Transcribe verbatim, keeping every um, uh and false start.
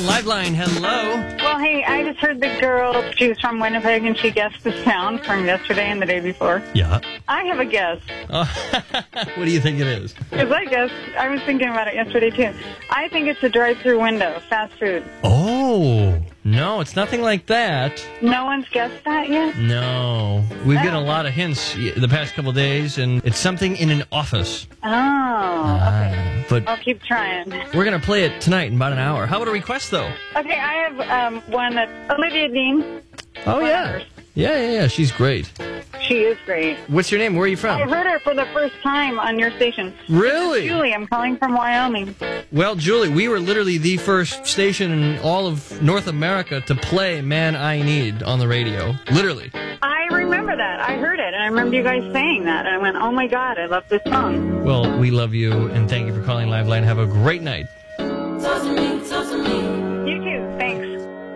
Liveline, hello. Well, hey, I just heard the girl, she was from Winnipeg, and she guessed the sound from yesterday and the day before. Yeah. I have a guess. Uh, what do you think it is? Because I guess, I was thinking about it yesterday, too. I think it's a drive-through window, fast food. Oh, no, it's nothing like that. No one's guessed that yet? No. We've gotten a lot of hints the past couple days, and it's something in an office. Oh, okay. Uh, but I'll keep trying. we're going to play it tonight in about an hour. How about a request, though? Okay, I have um, one that's Olivia Dean. Oh, yeah. Yeah, yeah, yeah. She's great. She is great. What's your name? Where are you I from? heard her for the first time on your station. Really? Julie, I'm calling from Wyoming. Well, Julie, we were literally the first station in all of North America to play Man I Need on the radio. Literally. I remember that. I heard it, and I remember you guys saying that. And I went, oh, my God, I love this song. Well, we love you, and thank you for calling Liveline. Have a great night. Talk to me, talk to me.